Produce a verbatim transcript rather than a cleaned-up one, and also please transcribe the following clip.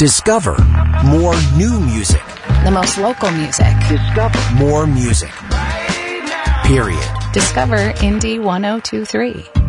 Discover more new music. The most local music. Discover more music. Period. Discover Indie ten twenty-three.